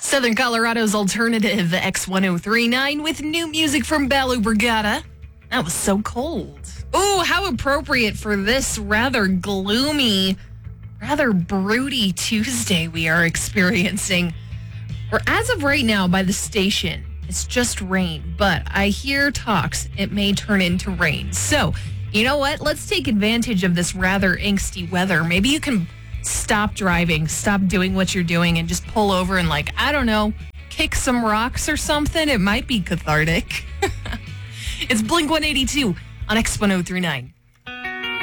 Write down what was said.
Southern Colorado's alternative X1039 with new music from Balu Brigada. That was so cold. Ooh, how appropriate for this rather gloomy, rather broody Tuesday we are experiencing. Or as of right now by the station, it's just rain, but I hear talks it may turn into rain. So, you know what? Let's take advantage of this rather angsty weather. Maybe you can stop driving, stop doing what you're doing, and just pull over and, I don't know, kick some rocks or something. It might be cathartic. It's Blink 182 on X1039.